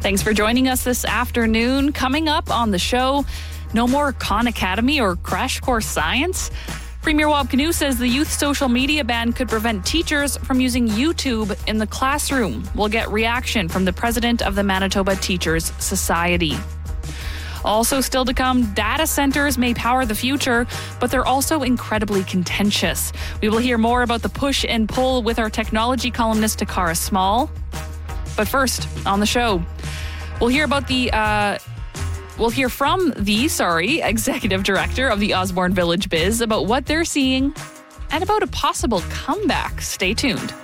Thanks for joining us this afternoon. Coming up on the show, no more Khan Academy or Crash Course Science. Premier Wab Kinew says the youth social media ban could prevent teachers from using YouTube in the classroom. We'll get reaction from the president of the Manitoba Teachers Society. Also still to come, data centers may power the future, but they're also incredibly contentious. We will hear more about the push and pull with our technology columnist Takara Small. But first, on the show, we'll hear from the executive director of the Osborne Village Biz about what they're seeing and about a possible comeback. Stay tuned.